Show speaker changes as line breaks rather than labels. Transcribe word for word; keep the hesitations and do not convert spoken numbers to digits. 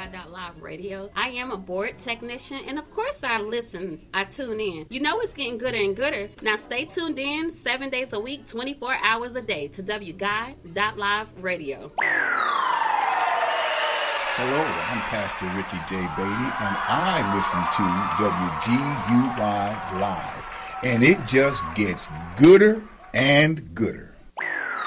Y Live Radio. I am a board technician, and of course I listen, I tune in. You know it's getting gooder and gooder. Now stay tuned in seven days a week, twenty-four hours a day to W G Y Live Radio.
Hello, I'm Pastor Ricky J. Beatty, and I listen to W G U Y Live, and it just gets gooder and gooder.